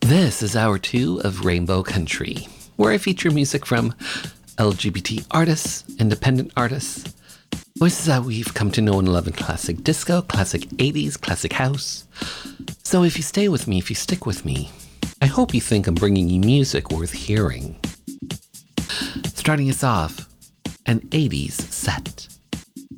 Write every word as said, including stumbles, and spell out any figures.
This is hour two of Rainbow Country, where I feature music from L G B T artists, independent artists, voices that we've come to know and love in classic disco, classic eighties, classic house. So if you stay with me, if you stick with me, I hope you think I'm bringing you music worth hearing. Starting us off, an eighties set.